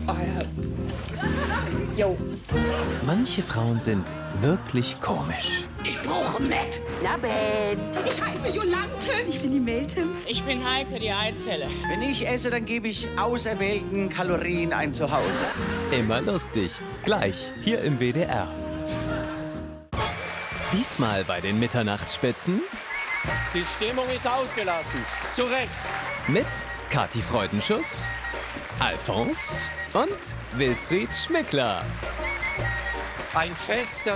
Oh ja. Jo. Manche Frauen sind wirklich komisch. Ich brauche Matt. Na, Band. Ich heiße Jolante. Ich bin die Mädchen. Ich bin Heike, die Eizelle. Wenn ich esse, dann gebe ich auserwählten Kalorien ein Zuhause. Immer lustig. Gleich hier im WDR. Diesmal bei den Mitternachtsspitzen Die Stimmung ist ausgelassen. Zu Recht. mit Kathi Freudenschuss, Alphonse und Wilfried Schmickler. Ein Fest der